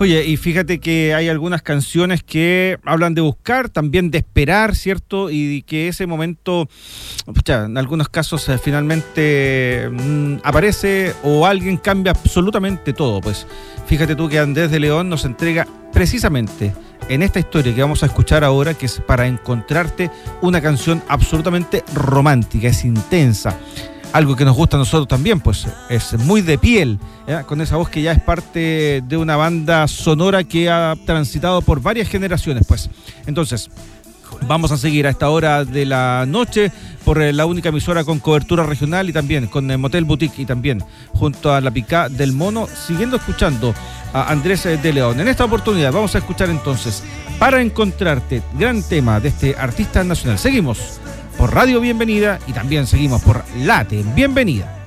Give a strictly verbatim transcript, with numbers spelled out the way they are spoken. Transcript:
Oye, y fíjate que hay algunas canciones que hablan de buscar, también de esperar, ¿cierto? Y que ese momento, pucha, en algunos casos eh, finalmente mmm, aparece o alguien cambia absolutamente todo. Pues fíjate tú que Andrés de León nos entrega precisamente en esta historia que vamos a escuchar ahora, que es Para Encontrarte, una canción absolutamente romántica, es intensa. Algo que nos gusta a nosotros también, pues es muy de piel, ¿ya? Con esa voz que ya es parte de una banda sonora que ha transitado por varias generaciones, pues. Entonces, vamos a seguir a esta hora de la noche por la única emisora con cobertura regional y también con Motel Boutique y también junto a la Picá del Mono, siguiendo escuchando a Andrés de León. En esta oportunidad vamos a escuchar entonces Para Encontrarte, gran tema de este artista nacional. Seguimos por Radio Bienvenida y también seguimos por Late Bienvenida.